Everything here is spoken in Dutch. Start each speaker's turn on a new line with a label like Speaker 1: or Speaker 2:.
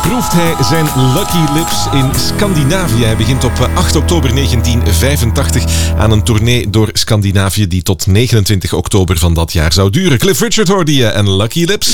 Speaker 1: proeft hij zijn Lucky Lips in Scandinavië. Hij begint op 8 oktober 1985 aan een tournee door Scandinavië die tot 29 oktober van dat jaar zou duren. Cliff Richard hoorde je en Lucky Lips.